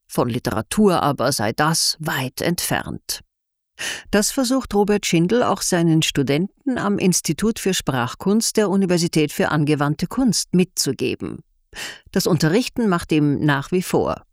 von Literatur aber sei das weit entfernt. Das versucht Robert Schindel auch seinen Studenten am Institut für Sprachkunst der Universität für angewandte Kunst mitzugeben. Das Unterrichten macht ihm nach wie vor